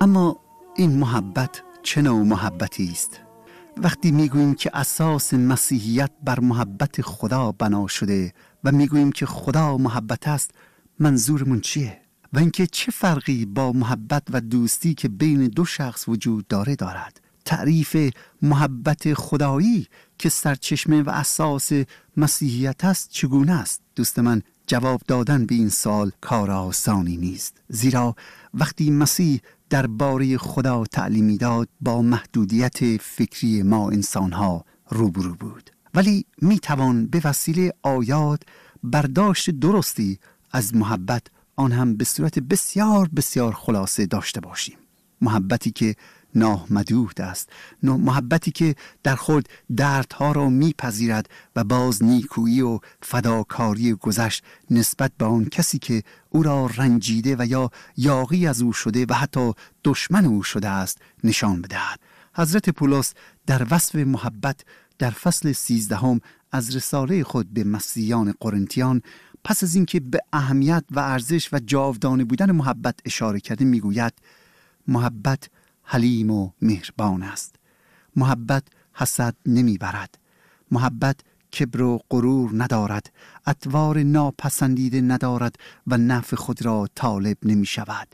اما این محبت چه نوع محبتی است؟ وقتی میگوییم که اساس مسیحیت بر محبت خدا بنا شده و میگوییم که خدا محبت است، منظورمون چیه؟ و اینکه چه فرقی با محبت و دوستی که بین دو شخص وجود دارد؟ تعریف محبت خدایی که سرچشمه و اساس مسیحیت است چگونه است؟ دوست من، جواب دادن به این سوال کار آسانی نیست، زیرا وقتی مسیح درباره خدا تعلیمی داد با محدودیت فکری ما انسانها روبرو بود، ولی میتوان به وسیله آیات برداشت درستی از محبت، آن هم به صورت بسیار بسیار خلاصه داشته باشیم. محبتی که نامحدود است، محبتی که در خود دردها را میپذیرد و باز نیکویی و فداکاری گذشت نسبت به آن کسی که او را رنجیده و یا یاغی از او شده و حتی دشمن او شده است نشان بدهد. حضرت پولس در وصف محبت در فصل 13 از رساله خود به مسیحیان قرنتیان پس از اینکه به اهمیت و ارزش و جاودانه بودن محبت اشاره کرده میگوید محبت حلیم و مهربان است. محبت حسد نمیبرد. محبت کبر و غرور ندارد. اطوار ناپسندیده ندارد و نفع خود را طالب نمی شود.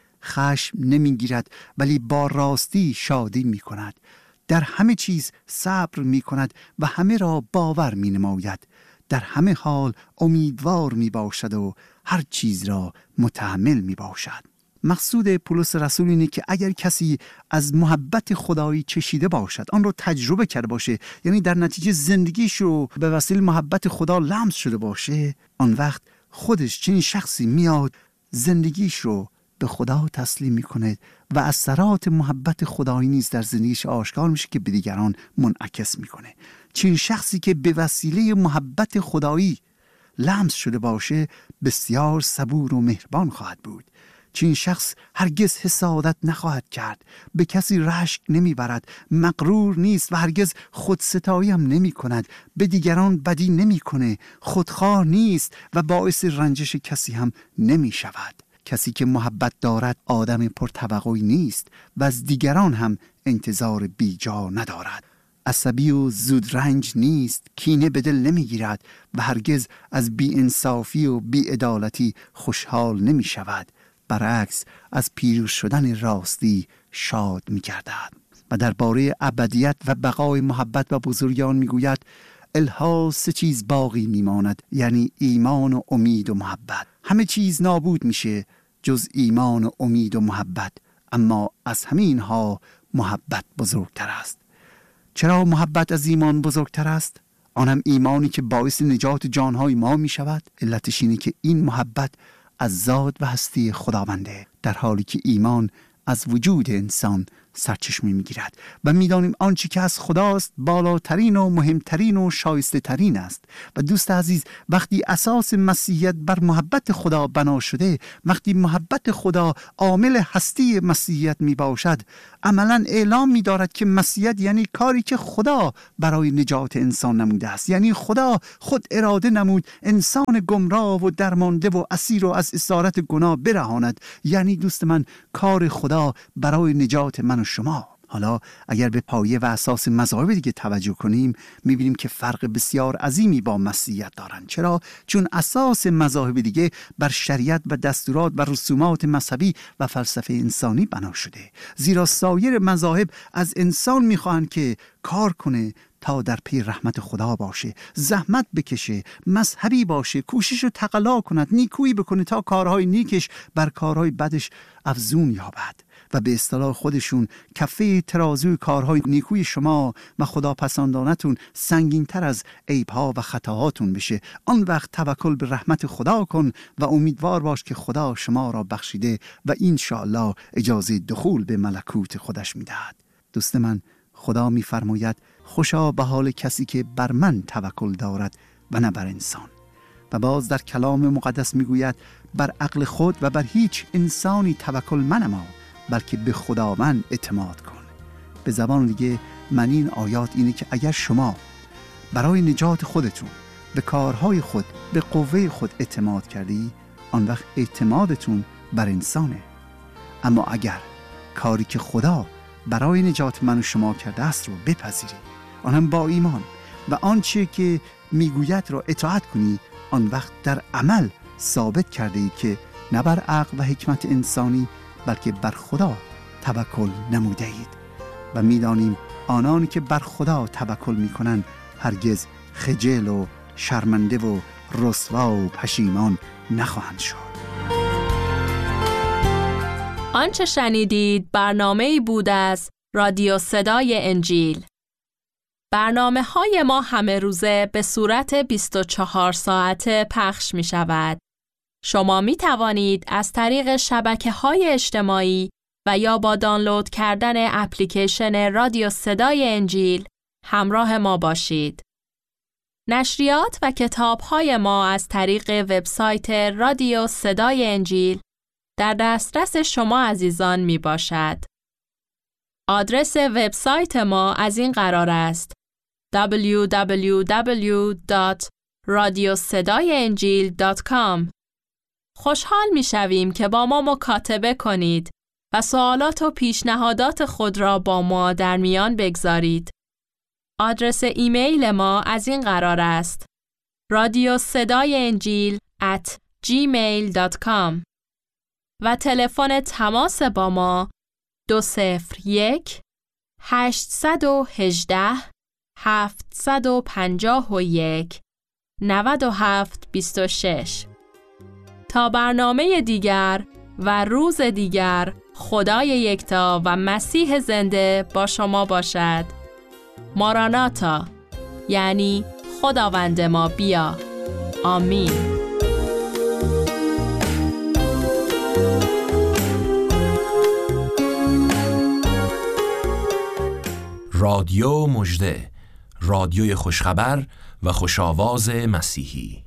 خشم نمی گیرد ولی با راستی شادی می کند. در همه چیز صبر می کند و همه را باور می نماید. در همه حال امیدوار می باشد و هر چیز را متحمل می باشد. مقصود پولس رسول اینه که اگر کسی از محبت خدایی چشیده باشد، آن رو تجربه کرده باشه، یعنی در نتیجه زندگیش رو به وسیله محبت خدا لمس شده باشه، آن وقت خودش چنین شخصی میاد زندگیش رو به خدا تسلیم میکنه و اثرات محبت خدایی نیز در زندگیش آشکار میشه که به دیگران منعکس میکنه. چنین شخصی که به وسیله محبت خدایی لمس شده باشه بسیار صبور و مهربان خواهد بود. چنین شخص هرگز حسادت نخواهد کرد، به کسی رشک نمیبرد، مغرور نیست و هرگز خودستایی هم نمی کند، به دیگران بدی نمی کنه، خودخواه نیست و باعث رنجش کسی هم نمی شود. کسی که محبت دارد آدم پرتوقعی نیست و از دیگران هم انتظار بیجا ندارد. عصبی و زود رنج نیست، کینه به دل نمی گیرد و هرگز از بی انصافی و بی عدالتی خوشحال نمی شود. برعکس از پیروز شدن راستی شاد می گردد. و درباره ابدیت و بقای محبت و بزرگان می گوید الها 3 چیز باقی می ماند، یعنی ایمان و امید و محبت. همه چیز نابود میشه جز ایمان و امید و محبت، اما از همه اینها محبت بزرگتر است. چرا محبت از ایمان بزرگتر است؟ آنم ایمانی که باعث نجات جانهای ما می شود. علتش اینه که این محبت از ذات و هستی خداونده، در حالی که ایمان از وجود انسان سرچشمه میگیرد و میدانیم آنچه که از خداست بالاترین و مهمترین و شایسته ترین است. و دوست عزیز، وقتی اساس مسیحیت بر محبت خدا بنا شده، وقتی محبت خدا عامل هستی مسیحیت می باشد، عملا اعلام می دارد که مسیحیت یعنی کاری که خدا برای نجات انسان نموده است. یعنی خدا خود اراده نمود انسان گمراه و درمانده و اسیر و از اسارت گناه برهاند. یعنی دوست من کار خدا برای نجات من و شما. حالا اگر به پایه و اساس مذاهب دیگه توجه کنیم، می‌بینیم که فرق بسیار عظیمی با مسیحیت دارند. چرا؟ چون اساس مذاهب دیگه بر شریعت و دستورات و رسومات مذهبی و فلسفه انسانی بنا شده. زیرا سایر مذاهب از انسان می‌خواهند که کار کنه تا در پی رحمت خدا باشه، زحمت بکشه، مذهبی باشه، کوشش و تقلا کند، نیکویی بکنه تا کارهای نیکش بر کارهای بدش افزون یابد و به اصطلاح خودشون کفه ترازوی کارهای نیکوی شما و خداپسندانتون سنگین‌تر از عیب‌ها و خطاهاتون بشه. آن وقت توکل به رحمت خدا کن و امیدوار باش که خدا شما را بخشیده و انشاءالله اجازه دخول به ملکوت خودش میدهد. دوست من، خدا میفرماید خوشا به حال کسی که بر من توکل دارد و نه بر انسان. و باز در کلام مقدس میگوید بر عقل خود و بر هیچ انسانی توکل منما، بلکه به خداوند اعتماد کن. به زبان دیگه معنی این آیات اینه که اگر شما برای نجات خودتون به کارهای خود، به قوه خود اعتماد کردی، آن وقت اعتمادتون بر انسانه. اما اگر کاری که خدا برای نجات من و شما کرده است رو بپذیری، آن هم با ایمان، و آنچه که میگوید را اطاعت کنی، آن وقت در عمل ثابت کرده ای که نه بر عقل و حکمت انسانی بلکه بر خدا توکل نموده اید. و میدانیم آنانی که بر خدا توکل میکنند هرگز خجل و شرمنده و رسوا و پشیمان نخواهند شد. آنچه شنیدید برنامه‌ای بود از رادیو صدای انجیل. برنامه‌های ما همه روزه به صورت 24 ساعته پخش می شود. شما می توانید از طریق شبکه‌های اجتماعی و یا با دانلود کردن اپلیکیشن رادیو صدای انجیل همراه ما باشید. نشریات و کتاب‌های ما از طریق وبسایت رادیو صدای انجیل در دسترس شما عزیزان می باشد. آدرس وبسایت ما از این قرار است: www.radiosedaienjil.com. خوشحال می شویم که با ما مکاتبه کنید و سوالات و پیشنهادات خود را با ما در میان بگذارید. آدرس ایمیل ما از این قرار است: radiosedaienjil@gmail.com. و تلفن تماس با ما 201 818 751 9726. تا برنامه دیگر و روز دیگر، خدای یکتا و مسیح زنده با شما باشد. ماراناتا، یعنی خداوند ما بیا. آمین. رادیو مژده، رادیوی خوشخبر و خوشاواز مسیحی.